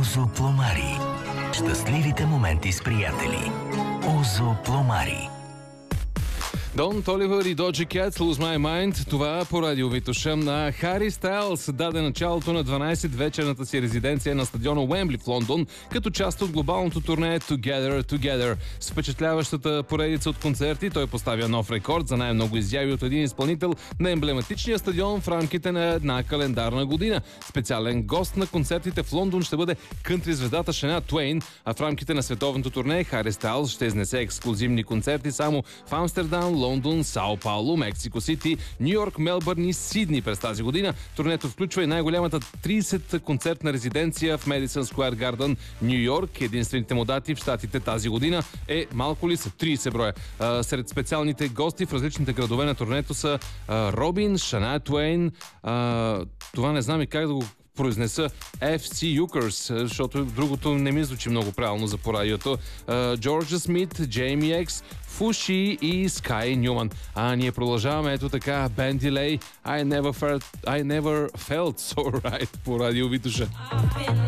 Озо Пломари. Щастливите моменти с приятели. Озо Пломари. Дон Толивър и Доджи Кят, Lose My Mind. Това по радио Витоша. Хари Стайлс даде началото на 12-вечерната си резиденция на стадиона Уембли в Лондон, като част от глобалното турне Together. С впечатляващата поредица от концерти той поставя нов рекорд за най-много изяви от един изпълнител на емблематичния стадион в рамките на една календарна година. Специален гост на концертите в Лондон ще бъде кънтри звездата Шania Туейн, а в рамките на световното турне Хари Стайлс ще изнесе ексклузивни концерти само в Амстердам, Лондон, Сао Пауло, Мексико Сити, Ню Йорк, Мелбърн и Сидни през тази година. Турнето включва и най-голямата 30-концертна резиденция в Медисън Скуер Гарден, Ню Йорк. Единствените му дати в щатите тази година малко ли са 30 броя. Сред специалните гости в различните градове на турнето са Робин, Шания Туейн, това не знам и как да го произнеса, FC Ukers, защото другото не ми звучи много правилно за по радиото. Джорджа Смит, Джейми Екс, Фуши и Скай Нюман. Ние продължаваме ето така. Band Delay, I never felt so right по радио Витоша.